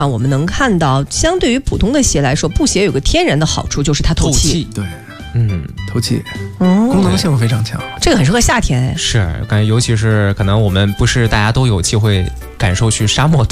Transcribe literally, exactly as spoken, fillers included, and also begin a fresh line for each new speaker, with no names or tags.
啊，我们能看到，相对于普通的鞋来说，布鞋有个天然的好处，就是它透气。
透气对，嗯，透气，
嗯，
功能性非常强。
这个很适合夏天哎。
是，感觉尤其是可能我们不是大家都有机会感受去沙漠